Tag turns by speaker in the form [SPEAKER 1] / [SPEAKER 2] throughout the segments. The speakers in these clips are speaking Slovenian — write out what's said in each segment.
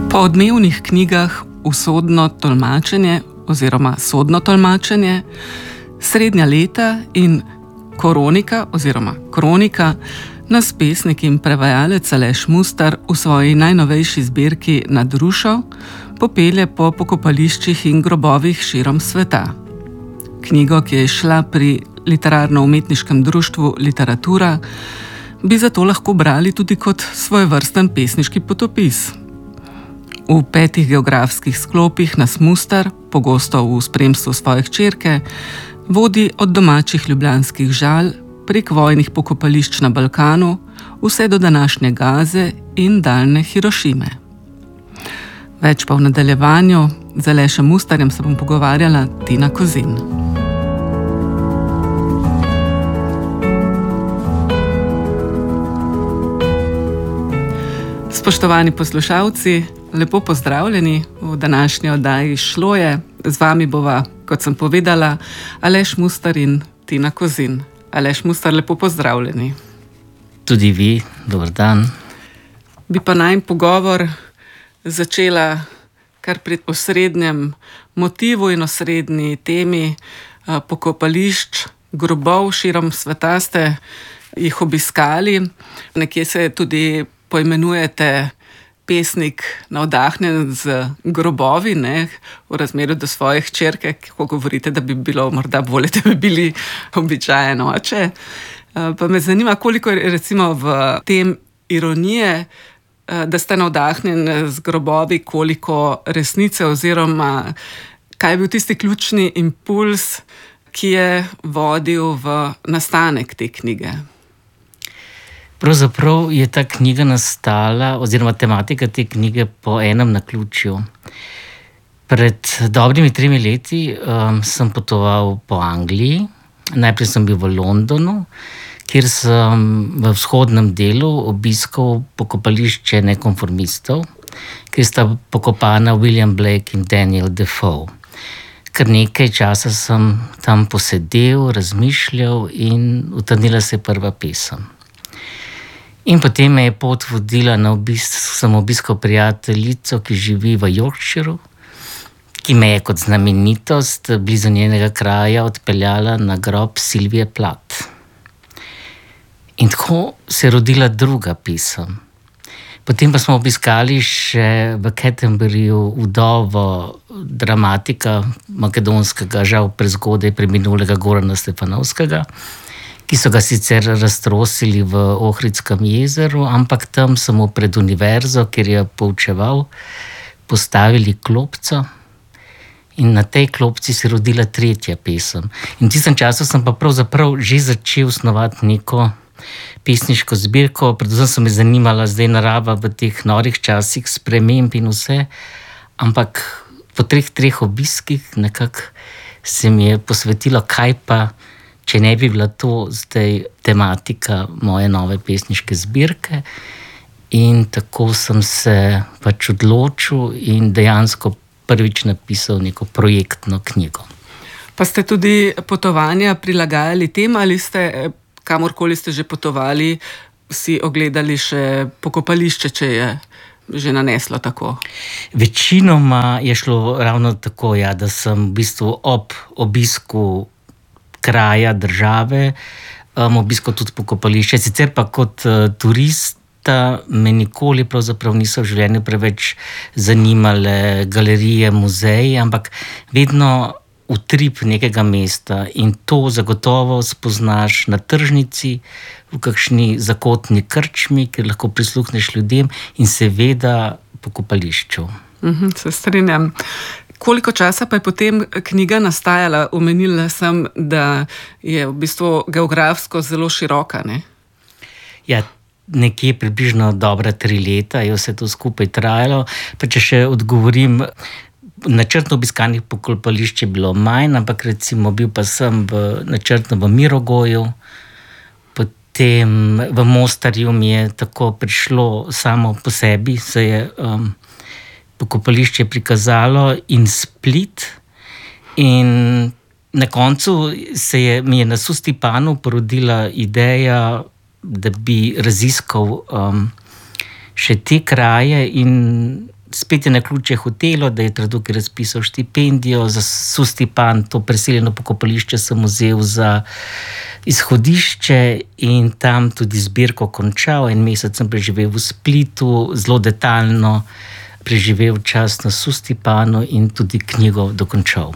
[SPEAKER 1] Po odmevnih knjigah Usodno tolmačenje oziroma Sodno tolmačenje, Srednja leta in Koronika oziroma Kronika nas pesnik in prevajalec Aleš Mustar v svoji najnovejši zbirki Nad rušo popelje po pokopališčih in grobovih širom sveta. Knjigo, ki je izšla pri Literarno-umetniškem društvu Literatura, bi zato lahko brali tudi kot svojevrsten pesniški potopis. V 5 geografskih sklopih nas Mustar, pogosto v spremstvu svoje hčerke, vodi od domačih ljubljanskih Žal prek vojnih pokopališč na Balkanu vse do današnje Gaze in daljne Hirošime. Več pa v nadaljevanju, z Alešem Mustarjem se bom pogovarjala Tina Kozin. Spoštovani poslušalci, lepo pozdravljeni v današnji oddaji Šlo je. Z vami bova, kot sem povedala, Aleš Mustar in Tina Kozin. Aleš Mustar, lepo pozdravljeni.
[SPEAKER 2] Tudi vi, dober dan.
[SPEAKER 1] Bi pa najin pogovor začela kar pri osrednjem motivu in osrednji temi pokopališč, grobov širom sveta ste jih obiskali. Nekje se tudi poimenujete pesnik navdahnjen z grobovi, ne, v razmerju do svoje hčerke, ko govorite, da bi bilo morda bolje, da bi bili običajen oče. Pa me zanima, koliko je recimo v tem ironije, da ste navdahnjen z grobovi, koliko resnice oziroma kaj je bil tisti ključni impuls, ki je vodil v nastanek te knjige?
[SPEAKER 2] Pravzaprav je ta knjiga nastala, oziroma tematika te knjige po enem naključju. Pred dobrimi 3 leti sem potoval po Angliji. Najprej sem bil v Londonu, kjer sem v vzhodnem delu obiskal pokopališče nekonformistov, kjer sta pokopana William Blake in Daniel Defoe. Kar nekaj časa sem tam posedel, razmišljal in utrnila se prva pesem. In potem me je pot vodila na sem obiskal prijateljico, ki živi v Yorkshireu, ki me je kot znamenitost blizu njenega kraja odpeljala na grob Sylvie Plath. In tako se je rodila druga pesem. Potem pa smo obiskali še v Canterburyju vdovo dramatika makedonskega, žal prezgodaj preminulega Gorana Stefanovskega, ki so ga sicer raztrosili v Ohridskem jezeru, ampak tam samo pred univerzo, kjer je poučeval, postavili klopco in na tej klopci se je rodila tretja pesem. In v tistem času sem pa pravzaprav že začel snovati neko pesniško zbirko, predvsem so me zanimala zdaj narava v teh norih časih, sprememb in vse, ampak po 3 obiskih nekako se mi je posvetilo, kaj pa če ne bi bila to zdaj tematika moje nove pesniške zbirke. In tako sem se pač odločil in dejansko prvič napisal neko projektno knjigo. Pa ste tudi potovanja prilagajali tem, ali ste, kamorkoli ste že potovali, si ogledali še pokopališče, če je že naneslo tako? Večinoma je šlo ravno tako, ja, da sem v bistvu ob obisku kraja, države, obiskal tudi pokopališče. Sicer pa kot turista me nikoli pravzaprav niso v življenju preveč zanimale galerije, muzeji, ampak vedno utrip nekega mesta in to zagotovo spoznaš na tržnici, v kakšni zakotni krčmi, kjer lahko prisluhneš ljudem in seveda pokopališču. Se strinjam. Koliko časa pa je potem knjiga nastajala? Omenila sem, da je v bistvu geografsko zelo široka, ne? Ja, nekje približno dobra 3 leta je vse to skupaj trajalo. Pa če še odgovorim, načrtno obiskanih pokopališč je bilo manj, ampak recimo bil pa sem načrtno v Mirogoju, potem v Mostarju mi je tako prišlo samo po sebi, se je pokopališče prikazalo in Split. In na koncu mi je na Sustipanu porodila ideja, da bi raziskal še te kraje in spet je naključje hotelo, da je tukaj razpisal štipendijo za Sustipan, to preseljeno pokopališče sem vzel za izhodišče in tam tudi zbirko končal. 1 mesec sem preživel v Splitu, zelo detaljno preživel čas na Sustipanu in tudi knjigo dokončal.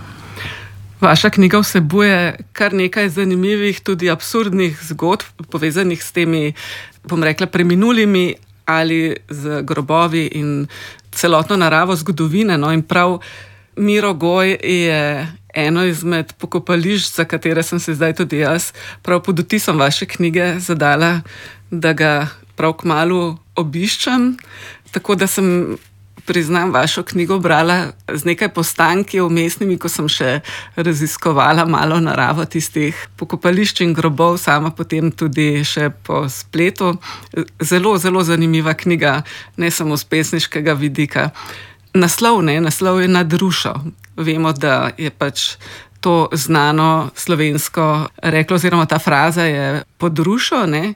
[SPEAKER 1] Vaša knjiga vsebuje kar nekaj zanimivih, tudi absurdnih zgodb, povezanih s temi, bom rekla, preminulimi ali z grobovi in celotno naravo zgodovine. No, in prav Miro Goj je eno izmed pokopališč, za katere sem se zdaj tudi jaz prav pod vtisom vaše knjige zadala, da ga prav kmalu obiščem. Tako da sem, priznam, vašo knjigo brala z nekaj postanki vmesnimi, ko sem še raziskovala malo naravo tistih pokopališč in grobov, sama potem tudi še po spletu. Zelo, zelo zanimiva knjiga, ne samo z pesniškega vidika. Naslov je Nad rušo. Vemo, da je pač to znano slovensko reklo, oziroma ta fraza je pod rušo, ne?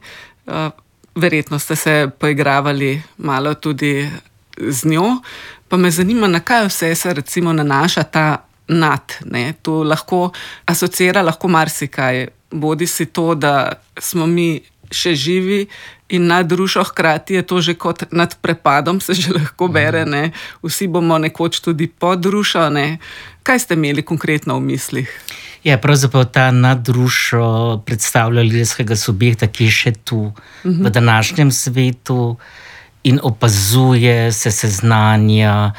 [SPEAKER 1] Verjetno ste se poigravali malo tudi z njo, pa me zanima, na kaj vse se recimo nanaša ta nad, ne? To lahko asociira marsikaj, bodi si to, da smo mi še živi in nad rušo, hkrati je to že kot nad prepadom, se že lahko bere, ne? Vsi bomo nekoč tudi pod rušo, ne? Kaj ste imeli konkretno v mislih?
[SPEAKER 2] Ja, pravzaprav ta nad rušo predstavlja lirskega subjekta, ki je še tu, v današnjem svetu, in opazuje, se seznanja,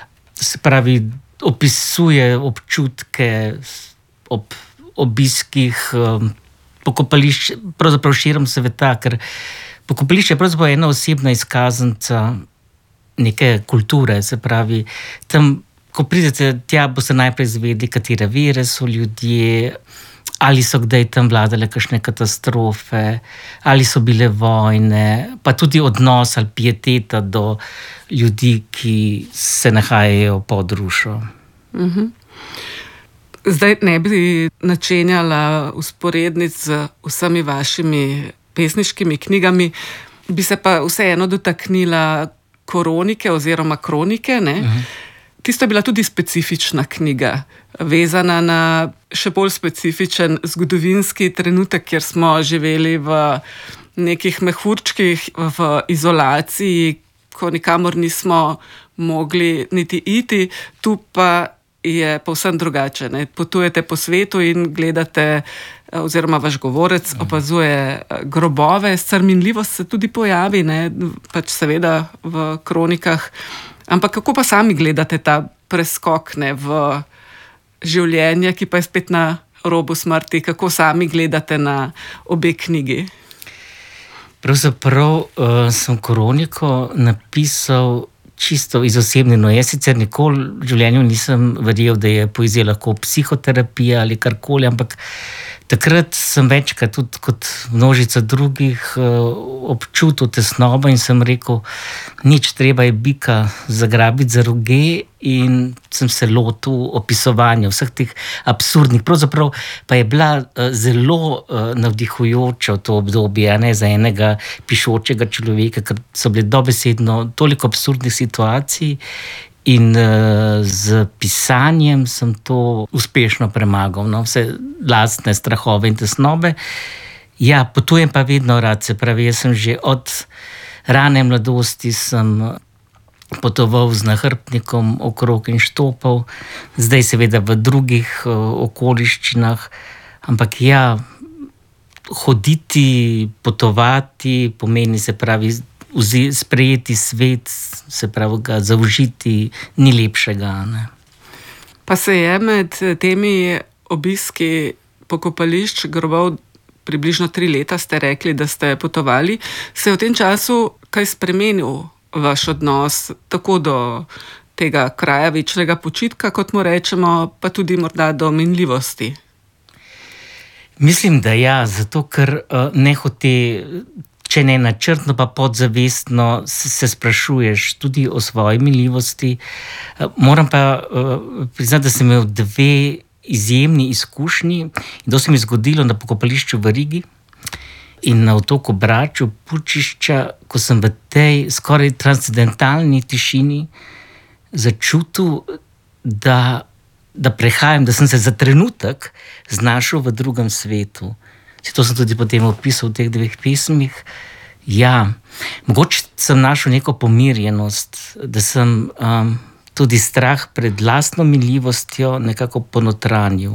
[SPEAKER 2] se pravi, opisuje občutke ob obiskih pokopališč, pravzaprav širom sveta, ker pokopališče je pravzaprav ena osebna izkaznica neke kulture, se pravi, tam, ko pridete tja, boste najprej izvedeli, katere vere so ljudje, ali so kdaj tam vladale kakšne katastrofe, ali so bile vojne, pa tudi odnos ali pieteta do ljudi, ki se nahajajo pod rušo.
[SPEAKER 1] Zdaj ne bi načenjala usporednic z vsemi vašimi pesniškimi knjigami, bi se pa vseeno dotaknila koronike oziroma kronike, ne? Tisto je bila tudi specifična knjiga, vezana na še bolj specifičen zgodovinski trenutek, kjer smo živeli v nekih mehurčkih, v izolaciji, ko nikamor nismo mogli niti iti. Tu pa je povsem drugače, ne? Potujete po svetu in gledate, oziroma vaš govorec opazuje grobove, strminljivost se tudi pojavi, ne? Pač seveda v kronikah. Ampak kako pa sami gledate ta preskok, ne, v življenje, ki pa je spet na robu smrti? Kako sami gledate na obe knjigi?
[SPEAKER 2] Pravzaprav sem kroniko napisal čisto iz osebnega. Jaz sicer nikoli v življenju nisem verjel, da je poezija lahko psihoterapija ali karkoli, ampak takrat sem večkrat tudi kot množica drugih občutil tesnobo in sem rekel, nič, treba je bika zagrabiti za roge, in sem se lotil opisovanja vseh teh absurdnih. Pravzaprav pa je bila zelo navdihujoča to obdobje, ne, za enega pišočega človeka, ker so bile dobesedno toliko absurdnih situacij. In z pisanjem sem to uspešno premagal, no, vse lastne strahove in tesnobe. Ja, potujem pa vedno rad, se pravi, jaz sem že od rane mladosti sem potoval z nahrbtnikom okrog in štopal, zdaj seveda v drugih okoliščinah, ampak ja, hoditi, potovati pomeni, se pravi, sprejeti svet, se pravi, ga zaužiti, ni lepšega, ne.
[SPEAKER 1] Pa se je med temi obiski pokopališč, grobov, približno 3 leta ste rekli, da ste potovali, se je v tem času kaj spremenil vaš odnos tako do tega kraja večnega počitka, kot mu rečemo, pa tudi morda do minljivosti?
[SPEAKER 2] Mislim, da ja, zato ker nehote, če ne načrtno, pa podzavestno se sprašuješ tudi o svoji minljivosti. Moram pa priznati, da sem imel 2 izjemni izkušnji. In to se mi je zgodilo na pokopališču v Rigi in na otoku Braču, Pučišča, ko sem v tej skoraj transcendentalni tišini začutil, da prehajam, da sem se za trenutek znašel v drugem svetu. To sem tudi potem opisal v teh 2 pesmih. Ja, mogoče sem našel neko pomirjenost, da sem tudi strah pred lastno minljivostjo nekako ponotranil.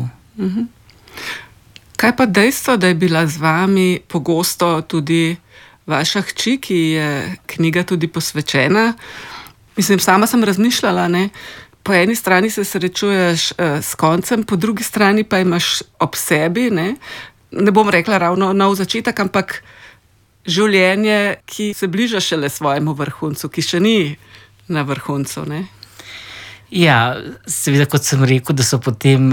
[SPEAKER 1] Kaj pa dejstvo, da je bila z vami pogosto tudi vaša hči, ki je knjiga tudi posvečena? Mislim, sama sem razmišljala, ne? Po eni strani se srečuješ s koncem, po drugi strani pa imaš ob sebi, ne bom rekla ravno nov začetek, ampak življenje, ki se bliža šele svojemu vrhuncu, ki še ni na vrhuncu, ne?
[SPEAKER 2] Ja, seveda, kot sem rekel, da so potem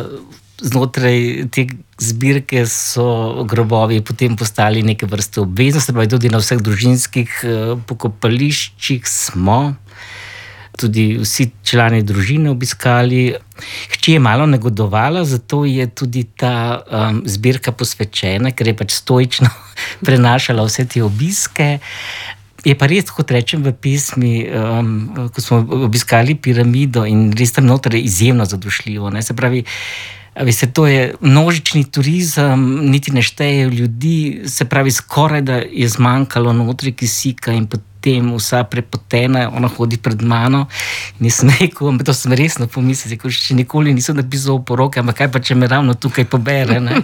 [SPEAKER 2] znotraj te zbirke so grobovi potem postali neke vrste obveznosti, pa tudi na vseh družinskih pokopališčih smo tudi vsi člani družine obiskali. Hči je malo negodovala, zato je tudi ta zbirka posvečena, ker je pač stoično prenašala vse te obiske. Je pa res, kot rečem v pesmi, ko smo obiskali piramido in res tam noter je izjemno zadošljivo. Se pravi, veste, to je množični turizem, niti ne štejejo ljudi, se pravi, skoraj da je zmanjkalo notri kisika in potem vsa prepotena, ona hodi pred mano in jaz sem rekel, to sem resno pomislil, ko še nikoli nisem napisal poroke, ampak kaj pa, če me ravno tukaj pobere, ne?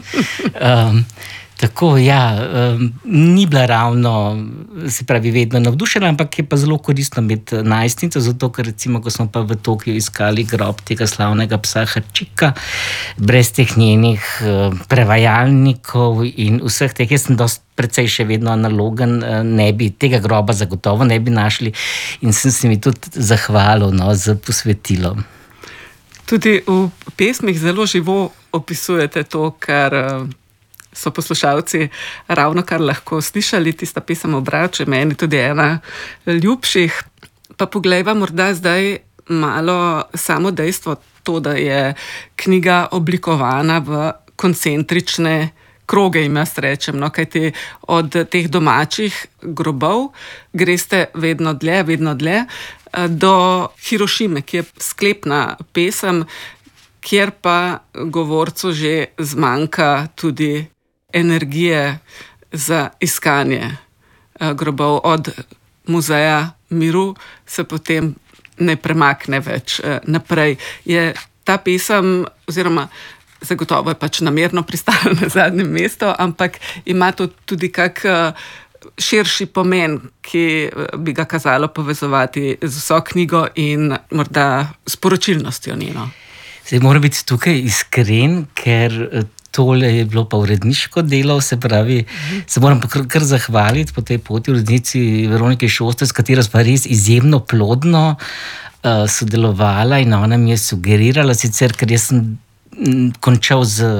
[SPEAKER 2] Tako, ja, ni bila ravno, se pravi, vedno navdušena, ampak je pa zelo koristno imeti najstnico, zato ker recimo, ko smo pa v Tokiu iskali grob tega slavnega psa Hačika, brez teh njenih prevajalnikov in vseh teh, jaz sem precej še vedno analogen, ne bi tega groba zagotovo ne bi našli in sem se mi tudi zahvalil z posvetilom.
[SPEAKER 1] Tudi v pesmih zelo živo opisujete to, kar so poslušalci ravno kar lahko slišali, tista pesem Obrače, meni tudi ena ljubših. Pa poglejva morda zdaj malo samo dejstvo to, da je knjiga oblikovana v koncentrične kroge, jim jaz rečem, kajti od teh domačih grobov greste vedno dlje do Hirošime, ki je sklepna pesem, kjer pa govorcu že zmanjka tudi energije za iskanje grobov. Od muzeja miru se potem ne premakne več naprej. Je ta pesem, oziroma zagotovo je pač namerno pristala na zadnjem mestu, ampak ima to tudi kak širši pomen, ki bi ga kazalo povezovati z vso knjigo in morda sporočilnostjo njeno.
[SPEAKER 2] Zdaj moram biti tukaj iskren, ker tole je bilo pa uredniško delo, se pravi, se moram pa kar zahvaliti po tej poti urednici Veroniki Šoster, s katero pa res izjemno plodno sodelovala in ona mi je sugerirala, sicer ker jaz sem končal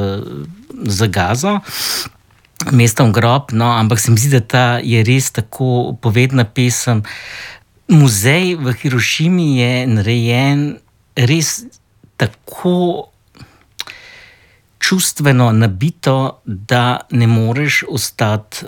[SPEAKER 2] z Gazo, Mestom grob, ampak se mi zdi, da ta je res tako povedna pesem. Muzej v Hirošimi je narejen res tako čustveno nabito, da ne moreš ostati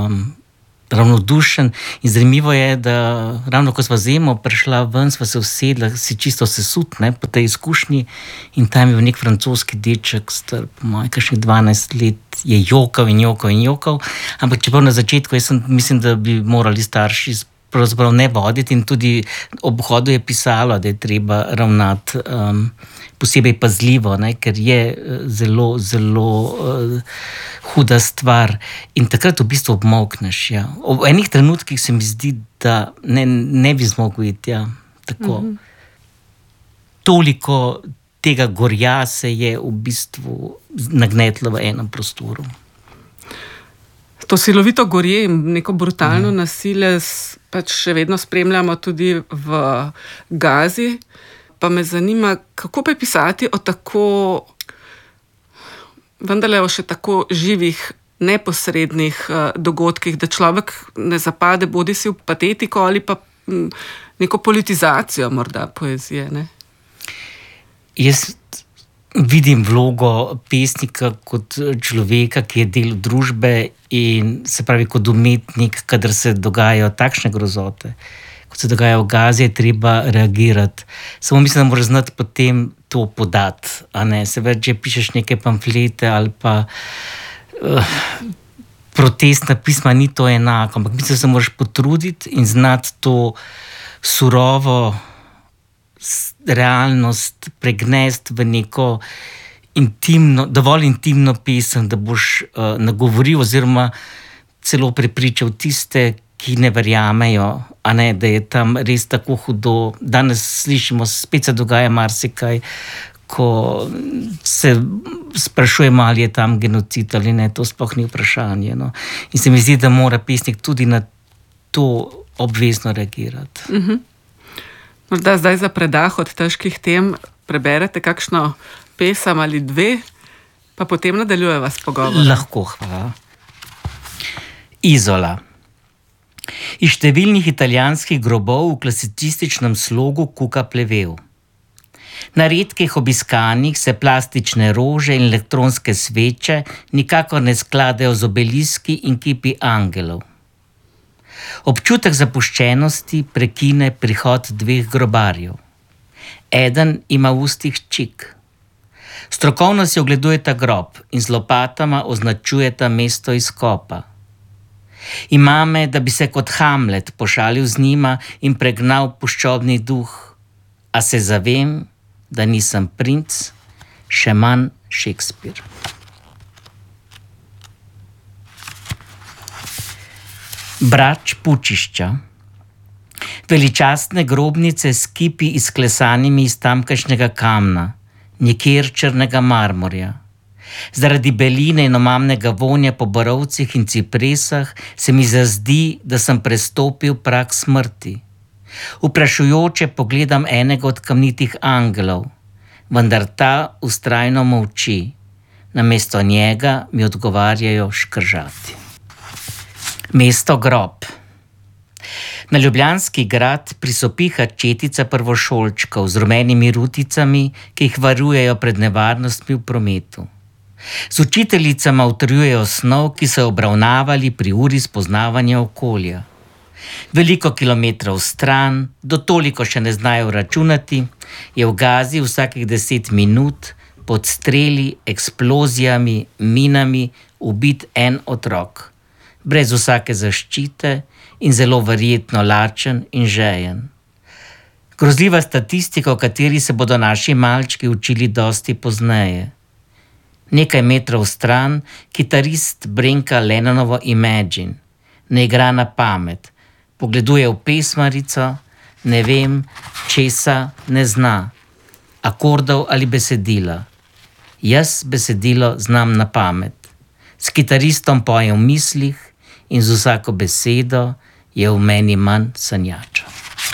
[SPEAKER 2] ravnodušen. In zanimivo je, da ravno ko sva z Emo prišla ven, sva se usedla, si čisto sesut, po tej izkušnji, in tam je nek francoski deček, star po moje kakšnih 12 let, je jokal, ampak čeprav na začetku, jaz mislim, da bi morali starši pravzaprav ne voditi in tudi ob hodu je pisalo, da je treba ravnati posebej pazljivo, ker je zelo, zelo huda stvar. In takrat v bistvu obmokneš. Ja. V enih trenutkih se mi zdi, da ne bi zmogel iti. Ja. Tako. Toliko tega gorja se je v bistvu nagnetlo v enem prostoru.
[SPEAKER 1] To silovito gorje in neko brutalno nasilje pač še vedno spremljamo tudi v Gazi. Pa me zanima, kako pa pisati o tako, vendarle o še tako živih, neposrednih dogodkih, da človek ne zapade bodi si v patetiko ali pa neko politizacijo morda poezije, ne?
[SPEAKER 2] Jaz vidim vlogo pesnika kot človeka, ki je del družbe in se pravi kot umetnik, kadar se dogajajo takšne grozote, kot se dogaja v Gazi, je treba reagirati. Samo mislim, da moraš znati potem to podati. Se pravi, če pišeš neke pamflete ali pa protestna pisma, ni to enako. Ampak mislim, da se moraš potruditi in znati to surovo realnost pregnesti v neko intimno, dovolj intimno pesem, da boš nagovoril oziroma celo prepričal tiste, ki ne verjamejo, da je tam res tako hudo. Danes slišimo, spet se dogaja marsikaj, ko se sprašujemo, ali je tam genocid ali ne, to sploh ni vprašanje. No. In se mi zdi, da mora pesnik tudi na to obvezno reagirati.
[SPEAKER 1] Morda zdaj za predah od težkih tem preberete kakšno pesem ali dve, pa potem nadaljujeva s pogovorom.
[SPEAKER 2] Lahko, hvala. Izola. Iz številnih italijanskih grobov v klasicističnem slogu kuka plevel. Na redkih obiskanih se plastične rože in elektronske sveče nikakor ne skladajo z obeliski in kipi angelov. Občutek zapuščenosti prekine prihod dveh grobarjev. Eden ima v ustih čik. Strokovno si ogledujeta grob in z lopatama označujeta mesto izkopa. Ima me, da bi se kot Hamlet pošalil z njima in pregnal puščobni duh, a se zavem, da nisem princ, še manj Shakespeare. Brač pučišča. Veličastne grobnice s kipi izklesanimi iz tamkajšnjega kamna, nikjer črnega marmorja. Zaradi beline in omamnega vonja po borovcih in cipresah se mi zazdi, da sem prestopil prag smrti. Vprašujoče pogledam enega od kamnitih angelov, vendar ta vztrajno molči. Namesto njega mi odgovarjajo škržati. Mesto grob. Na Ljubljanski grad prisopiha četica prvošolčkov z rumenimi ruticami, ki jih varujejo pred nevarnostmi v prometu. Z učiteljicama utrjujejo snov, ki so jo obravnavali pri uri spoznavanja okolja. Veliko kilometrov stran, do toliko še ne znajo računati, je v Gazi vsakih 10 minut pod streli, eksplozijami, minami ubit en otrok, brez vsake zaščite in zelo verjetno lačen in žejen. Grozljiva statistika, o kateri se bodo naši malčki učili dosti pozneje. Nekaj metrov stran kitarist brenka Lennonovo Imagine, ne igra na pamet, pogleduje v pesmarico, ne vem, česa ne zna, akordov ali besedila. Jaz besedilo znam na pamet. S kitaristom pojem v mislih in z vsako besedo je v meni manj sanjača.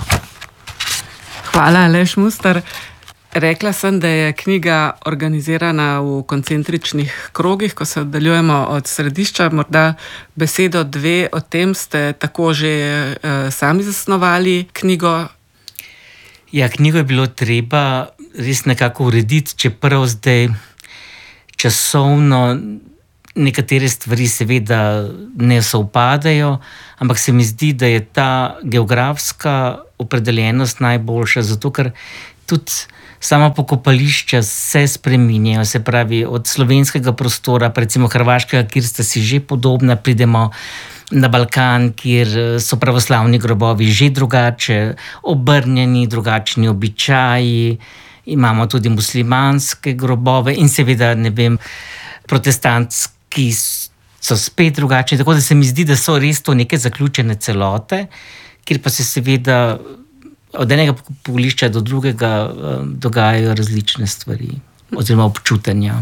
[SPEAKER 1] Hvala, Aleš Mustar. Rekla sem, da je knjiga organizirana v koncentričnih krogih, ko se oddaljujemo od središča. Morda besedo dve o tem, ste tako že sami zasnovali knjigo?
[SPEAKER 2] Ja, knjigo je bilo treba res nekako urediti, čeprav zdaj časovno nekatere stvari seveda ne sovpadajo, ampak se mi zdi, da je ta geografska opredeljenost najboljša, zato ker tudi sama pokopališča se spreminjajo, se pravi od slovenskega prostora, recimo hrvaškega, kjer sta si že podobna, pridemo na Balkan, kjer so pravoslavni grobovi že drugače obrnjeni, drugačni običaji, imamo tudi muslimanske grobove in seveda, ne vem, protestantski so spet drugačni, tako da se mi zdi, da so res to neke zaključene celote, kjer pa se seveda od enega pokopališča do drugega dogajajo različne stvari oziroma občutenja.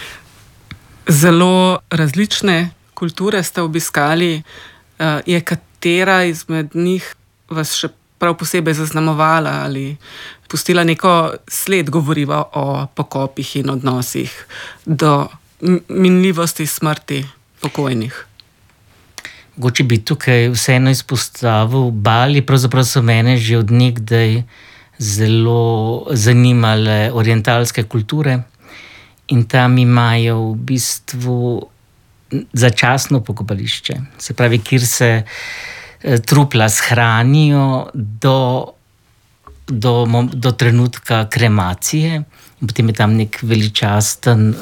[SPEAKER 1] Zelo različne kulture ste obiskali. Je katera izmed njih vas še prav posebej zaznamovala ali pustila neko sled, govoriva o pokopih in odnosih do minljivosti smrti pokojnih?
[SPEAKER 2] Mogoče bi tukaj vseeno izpostavil Bali. Pravzaprav so mene že od nekdaj zelo zanimale orientalske kulture in tam imajo v bistvu začasno pokopališče. Se pravi, kjer se trupla shranijo do trenutka kremacije. In potem je tam nek veličasten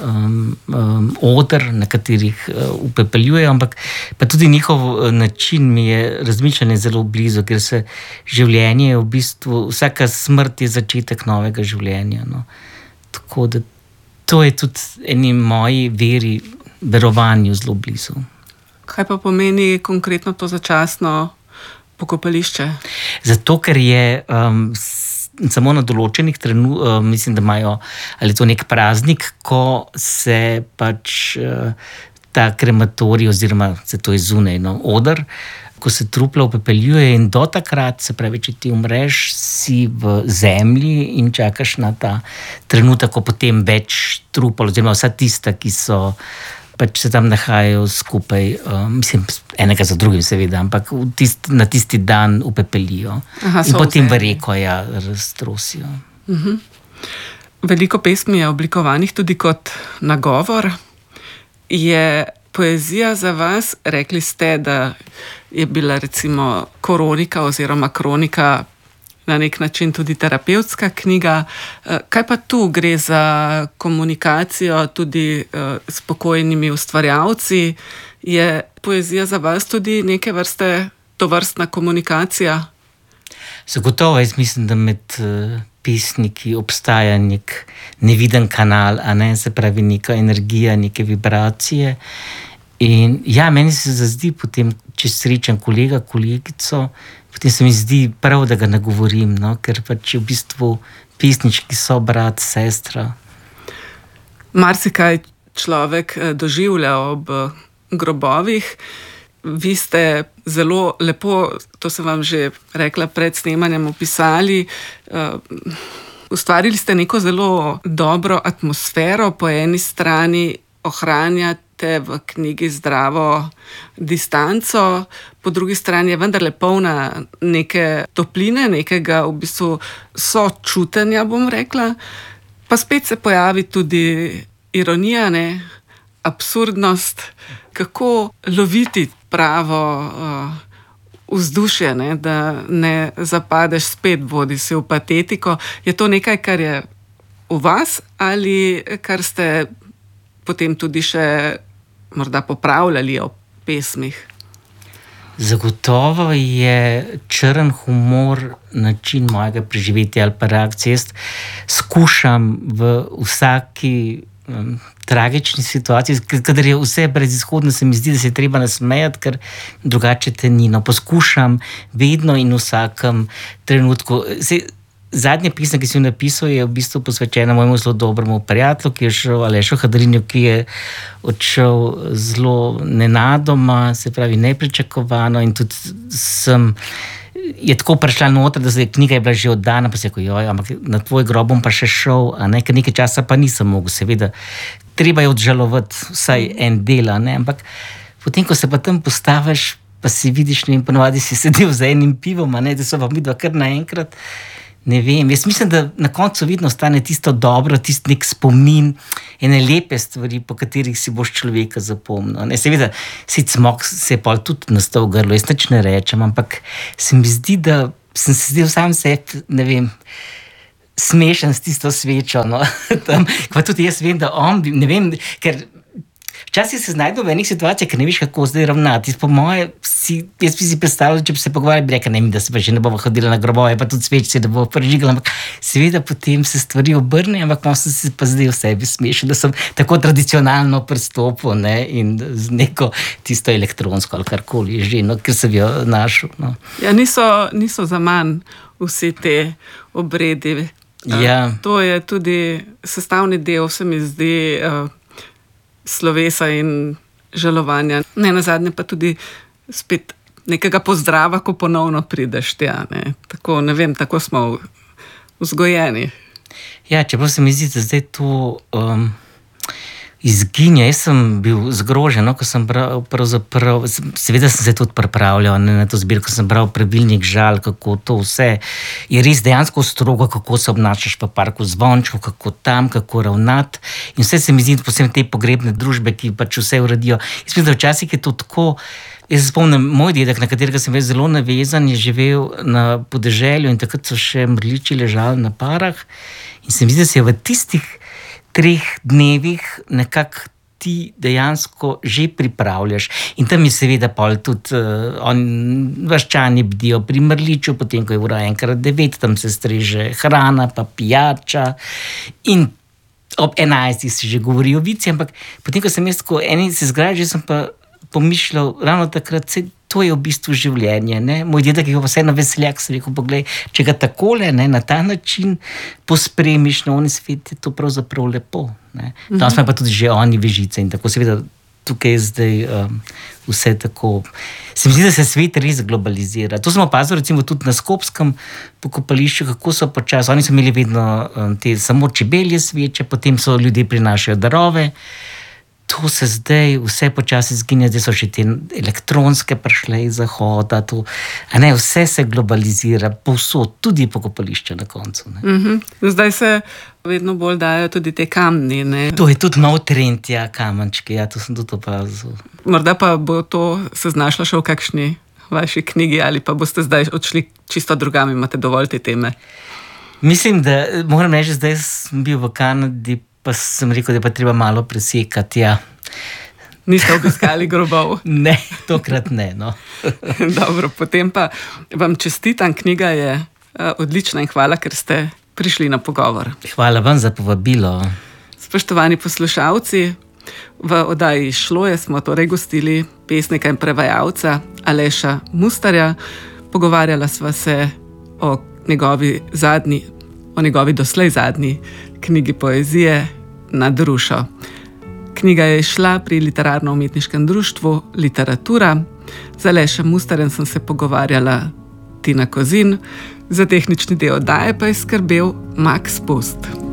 [SPEAKER 2] oder, na katerih upepeljujejo, ampak pa tudi njihov način mi je razmišljanje zelo blizu, ker se življenje je v bistvu, vsaka smrt je začetek novega življenja. No. Tako da to je tudi eni moji veri, verovanju zelo blizu.
[SPEAKER 1] Kaj pa pomeni konkretno to začasno pokopališče?
[SPEAKER 2] Zato, ker je samo na določenih mislim, da imajo ali to nek praznik, ko se pač ta krematorij oziroma se to je zunaj, no, oder, ko se trupla upepeljuje in do takrat, se pravi, če ti umreš, si v zemlji in čakaš na ta trenutek, ko potem več trupel oziroma vsa tista, ki so pač se tam nahajajo skupaj, mislim, enega za drugim seveda, ampak na tisti dan upepelijo. In potem v reko raztrosijo.
[SPEAKER 1] Veliko pesmi je oblikovanih tudi kot nagovor. Je poezija za vas, rekli ste, da je bila recimo Koronika oziroma Kronika na nek način tudi terapevtska knjiga. Kaj pa tu gre za komunikacijo tudi s pokojnimi ustvarjalci? Je poezija za vas tudi neke vrste tovrstna komunikacija?
[SPEAKER 2] Zagotovo, jaz mislim, da med pesniki obstaja nek neviden kanal, a ne, se pravi neka energija, neke vibracije. In ja, meni se zazdi potem, če srečam kolega, kolegico, potem se mi zdi prav, da ga nagovorim, no? Ker pač je v bistvu pesnički so brat, sestra.
[SPEAKER 1] Marsikaj človek doživlja ob grobovih. Vi ste zelo lepo, to sem vam že rekla pred snemanjem, opisali, ustvarili ste neko zelo dobro atmosfero, po eni strani ohranjate v knjigi zdravo distanco, po drugi strani je vendarle polna neke topline, nekega v bistvu sočutenja, bom rekla. Pa spet se pojavi tudi ironija, ne? Absurdnost, kako loviti pravo vzdušje, ne? Da ne zapadeš spet bodisi v patetiko. Je to nekaj, kar je v vas ali kar ste potem tudi še morda popravljali o pesmih?
[SPEAKER 2] Zagotovo je črn humor način mojega preživetja ali pa reakcije. Jaz skušam v vsaki tragični situaciji, kadar je vse brezizhodno, se mi zdi, da se je treba nasmejati, ker drugače te ni. No, poskušam vedno in v vsakem trenutku. Zadnja pesem, ki sem jo napisal, je v bistvu posvečena mojemu zelo dobremu prijatelju, ki je šel, Alešu Hadrinju, ki je odšel zelo nenadoma, se pravi nepričakovano, in tudi je tako prišla noter, da knjiga je bila že oddana, pa se je rekel, ampak na tvoj grob bom pa še šel, a ne, ker nekaj časa pa nisem mogel, seveda. Treba je odžalovati vsaj en del, ne, ampak potem, ko se pa tam postaviš, pa si vidiš, ne vem, ponovadi si sedel za enim pivom, a ne, da so pa midva kar naenkrat. Ne vem, jaz mislim, da na koncu vidno ostane tisto dobro, tisti nek spomin, ene lepe stvari, po katerih si boš človeka zapomnil. Ne, seveda, cmok se je pa tudi nastal v grlu, jaz nič ne rečem, ampak se mi zdi, da sem se zdel sam sebi, ne vem, smešen s tisto svečo. No. Tam, pa tudi jaz vem, da on, ne vem, ker včasih se znajdem v enih situacijah, ker ne veš, kako zdaj ravnati. Po moje, jaz bi si predstavljal, če bi se pogovarjali, bi rekel, da se pa že ne bomo hodili na grobove, pa tudi svečice, da bomo prižigali, ampak seveda potem se stvari obrnejo, ampak malo sem se pa zdaj v sebi smešil, da sem tako tradicionalno pristopil, ne, in z neko tisto elektronsko ali karkoli že, no, ker sem jo našel. No.
[SPEAKER 1] Ja, niso za manj vsi te obredi.
[SPEAKER 2] Ja.
[SPEAKER 1] To je tudi sestavni del, se mi zdi, slovesa in žalovanja. Ne nazadnje pa tudi spet nekega pozdrava, ko ponovno prideš tja. Ne. Tako, ne vem, tako smo vzgojeni.
[SPEAKER 2] Ja, čeprav se mi zdi, da zdaj to izginja. Jaz sem bil zgrožen, ko sem bral, seveda sem se tudi pripravljal na to zbirko, ko sem bral Pravilnik žal, kako to vse je res dejansko strogo, kako se obnašaš v parku zvončkov, kako tam, kako ravnati. In vse se mi zdi, posebej te pogrebne družbe, ki pač vse uredijo. Jaz mislim, da včasih je to tako. Jaz se spomnim, moj dedek, na katerega sem bil zelo navezan, je živel na podeželju in takrat so še mrliči ležali na parah. In se mi zdi, da se je v tistih 3 dnevih nekako ti dejansko že pripravljaš. In tam je seveda pol tudi vaščani bdijo pri mrliču, potem ko je ura 1:09, tam se streže hrana, pa pijača. In ob 11 se že govori o vici, ampak potem, ko sem jaz tako eni se zgražil, že sem pa pomišljal, ravno takrat, to je v bistvu življenje. Ne? Moj dedek je pa vseeno veseljak, sem rekel, poglej, če ga takole, ne, na ta način pospremiš na oni svet, je to pravzaprav lepo. Ne? Tam smo pa tudi že oni vežice in tako seveda tukaj je zdaj vse tako. Se mi zdi, da se svet res globalizira. To smo opazili recimo tudi na Skopskem pokopališču, kako so počasi, oni so imeli vedno te samo čebelje sveče, potem so ljudje prinašajo darove. To se zdaj vse počasi zginja, zdaj so še te elektronske prišle iz zahoda, vse se globalizira, povsod, tudi pokopališče na koncu. Ne.
[SPEAKER 1] Zdaj se vedno bolj dajo tudi te kamni. Ne.
[SPEAKER 2] To je tudi nov trend, kamenčki, to sem tudi opazil.
[SPEAKER 1] Morda pa bo to se znašlo še v kakšni vaši knjigi ali pa boste zdaj odšli čisto drugam, imate dovolj te teme?
[SPEAKER 2] Mislim, da moram reči, zdaj sem bil v Kanadi, pa sem rekel, da je pa treba malo presekati,
[SPEAKER 1] Niste obiskali grobov?
[SPEAKER 2] Ne, tokrat ne, no.
[SPEAKER 1] Dobro, potem pa vam čestitam, knjiga je odlična in hvala, ker ste prišli na pogovor.
[SPEAKER 2] Hvala vam za povabilo.
[SPEAKER 1] Spoštovani poslušalci, v oddaji Šloje smo torej gostili pesnika in prevajalca Aleša Mustarja. Pogovarjala sva se o njegovi doslej zadnji knjigi poezije Nad rušo. Knjiga je izšla pri Literarno-umetniškem društvu Literatura. Z Alešem Mustarjem sem se pogovarjala Tina Kozin, za tehnični del oddaje pa je skrbel Max Pust.